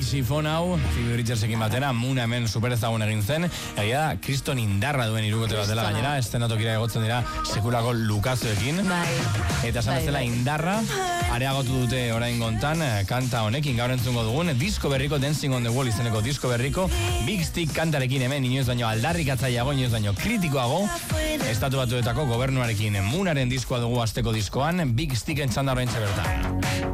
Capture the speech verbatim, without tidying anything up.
Sifon hau, Phoebe Bridgersekin batera, Muna hemen superezagun egin zen, egia da, kriston indarra duen irukote bat dela gainera, estenatokira egotzen dira sekulako lukazuekin, eta esan bezala indarra, areagotu dute orain gontan, kanta honekin gaur entzungo dugun, disko berriko Dancing on the Wall izeneko disko berriko, Big Stick kantarekin hemen inoiz baino aldarrikatzaileago, inoiz baino kritikoago, estatu batuetako gobernuarekin Munaren diskoa dugu asteko diskoan, Big Sticken txanda orain bertan.